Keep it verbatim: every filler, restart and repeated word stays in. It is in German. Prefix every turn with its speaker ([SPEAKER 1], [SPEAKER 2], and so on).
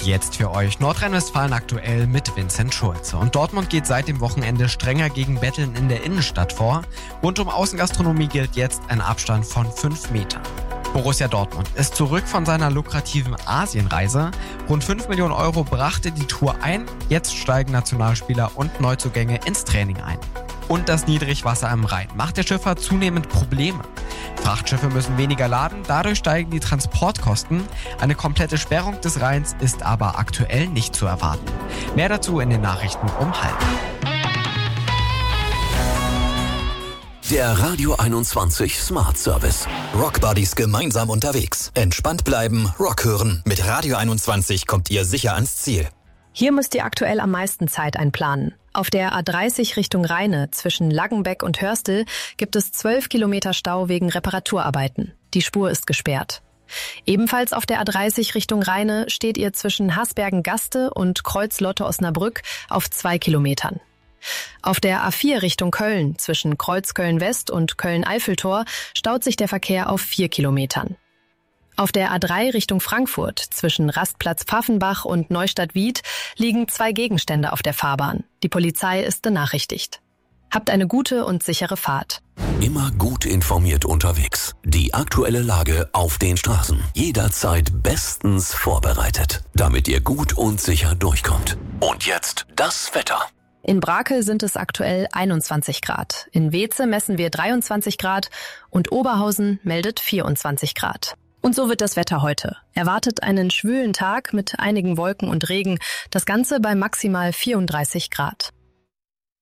[SPEAKER 1] jetzt für euch Nordrhein-Westfalen aktuell mit Vincent Schulze. Und Dortmund geht seit dem Wochenende strenger gegen Betteln in der Innenstadt vor. Rund um Außengastronomie gilt jetzt ein Abstand von fünf Metern. Borussia Dortmund ist zurück von seiner lukrativen Asienreise. Rund fünf Millionen Euro brachte die Tour ein. Jetzt steigen Nationalspieler und Neuzugänge ins Training ein. Und das Niedrigwasser am Rhein macht der Schifffahrt zunehmend Probleme. Frachtschiffe müssen weniger laden, dadurch steigen die Transportkosten. Eine komplette Sperrung des Rheins ist aber aktuell nicht zu erwarten. Mehr dazu in den Nachrichten um halb.
[SPEAKER 2] Der Radio einundzwanzig Smart Service. Rock Buddies gemeinsam unterwegs. Entspannt bleiben, Rock hören. Mit Radio einundzwanzig kommt ihr sicher ans Ziel.
[SPEAKER 3] Hier müsst ihr aktuell am meisten Zeit einplanen. Auf der A dreißig Richtung Rheine zwischen Laggenbeck und Hörstel gibt es zwölf Kilometer Stau wegen Reparaturarbeiten. Die Spur ist gesperrt. Ebenfalls auf der A dreißig Richtung Rheine steht ihr zwischen Hasbergen-Gaste und Kreuz-Lotte-Osnabrück auf zwei Kilometern. Auf der A vier Richtung Köln zwischen Kreuz-Köln-West und Köln-Eiffeltor staut sich der Verkehr auf vier Kilometern. Auf der A drei Richtung Frankfurt zwischen Rastplatz Pfaffenbach und Neustadt-Wied liegen zwei Gegenstände auf der Fahrbahn. Die Polizei ist benachrichtigt. Habt eine gute und sichere Fahrt.
[SPEAKER 2] Immer gut informiert unterwegs. Die aktuelle Lage auf den Straßen. Jederzeit bestens vorbereitet, damit ihr gut und sicher durchkommt. Und jetzt das Wetter.
[SPEAKER 3] In Brakel sind es aktuell einundzwanzig Grad. In Weze messen wir dreiundzwanzig Grad und Oberhausen meldet vierundzwanzig Grad. Und so wird das Wetter heute. Erwartet einen schwülen Tag mit einigen Wolken und Regen. Das Ganze bei maximal vierunddreißig Grad.